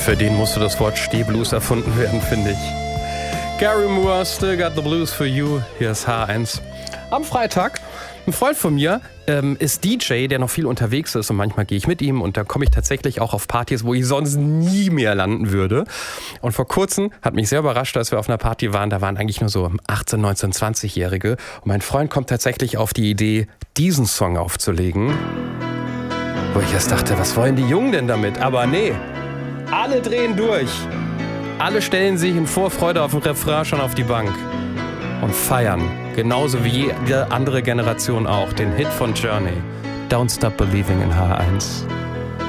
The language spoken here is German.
Für den musste das Wort Stehblues erfunden werden, finde ich. Gary Moore, Still Got the Blues for You. Hier ist H1. Am Freitag, ein Freund von mir ist DJ, der noch viel unterwegs ist und manchmal gehe ich mit ihm und da komme ich tatsächlich auch auf Partys, wo ich sonst nie mehr landen würde. Und vor kurzem hat mich sehr überrascht, als wir auf einer Party waren, da waren eigentlich nur so 18, 19, 20-Jährige und mein Freund kommt tatsächlich auf die Idee, diesen Song aufzulegen. Wo ich erst dachte, was wollen die Jungen denn damit? Aber nee, alle drehen durch. Alle stellen sich in Vorfreude auf den Refrain schon auf die Bank und feiern, genauso wie jede andere Generation auch, den Hit von Journey, Don't Stop Believing in H1.